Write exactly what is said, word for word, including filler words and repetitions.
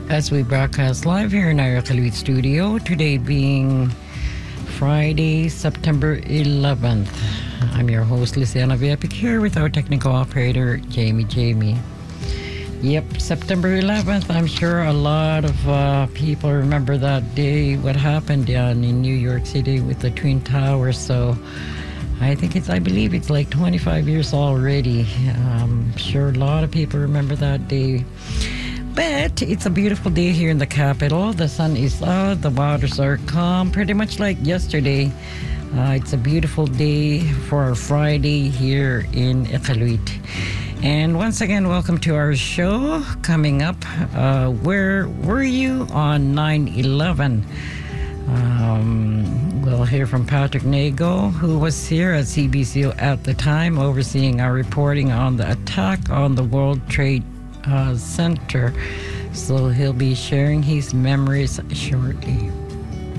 as we broadcast live here in our Iqaluit studio, today being Friday, September eleventh. I'm your host, Luciana Viapic, here with our technical operator, Jamie Jamie. Yep, September eleventh, I'm sure a lot of uh, people remember that day, what happened down in New York City with the Twin Towers. So I think it's, I believe it's like twenty-five years already. I'm sure a lot of people remember that day. But it's a beautiful day here in the capital. The sun is out, the waters are calm, pretty much like yesterday. Uh, it's a beautiful day for a Friday here in Iqaluit. And once again, welcome to our show. Coming up, uh, where were you on nine eleven? Um, we'll hear from Patrick Nago, who was here at C B C O at the time, overseeing our reporting on the attack on the World Trade uh, Center. So he'll be sharing his memories shortly.